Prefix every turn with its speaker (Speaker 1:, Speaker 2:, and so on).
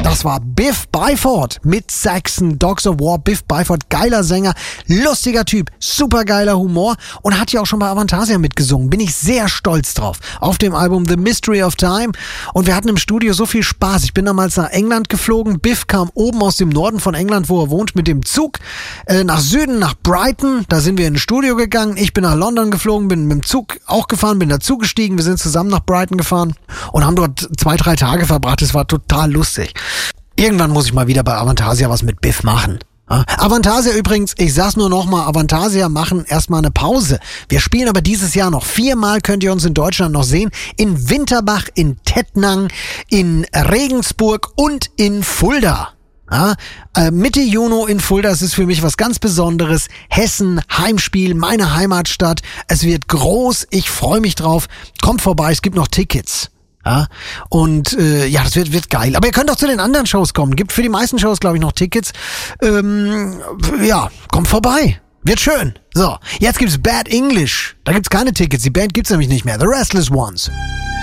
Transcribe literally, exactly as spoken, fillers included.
Speaker 1: Das war Biff Byford mit Saxon, Dogs of War. Biff Byford, geiler Sänger, lustiger Typ, supergeiler Humor und hat ja auch schon bei Avantasia mitgesungen. Bin ich sehr stolz drauf. Auf dem Album The Mystery of Time. Und wir hatten im Studio so viel Spaß. Ich bin damals nach England geflogen. Biff kam oben aus dem Norden von England, wo er wohnt, mit dem Zug äh, nach Süden, nach Brighton. Da sind wir in ein Studio gegangen. Ich bin nach London geflogen, bin mit dem Zug auch gefahren, bin dazu gestiegen. Wir sind zusammen nach Brighton gefahren und haben dort zwei, drei Tage verbracht. Es war total lustig. Irgendwann muss ich mal wieder bei Avantasia was mit Biff machen. Ja? Avantasia übrigens, ich sag's nur nochmal, Avantasia machen erstmal eine Pause. Wir spielen aber dieses Jahr noch viermal, könnt ihr uns in Deutschland noch sehen. In Winterbach, in Tettnang, in Regensburg und in Fulda. Ja, äh, Mitte Juni in Fulda, das ist für mich was ganz Besonderes. Hessen, Heimspiel, meine Heimatstadt. Es wird groß, ich freue mich drauf. Kommt vorbei, es gibt noch Tickets. Ja, und äh, ja, das wird wird geil. Aber ihr könnt auch zu den anderen Shows kommen. Gibt für die meisten Shows, glaube ich, noch Tickets. Ähm, ja, kommt vorbei. Wird schön. So, jetzt gibt's Bad English. Da gibt's keine Tickets. Die Band gibt's nämlich nicht mehr. The Restless Ones.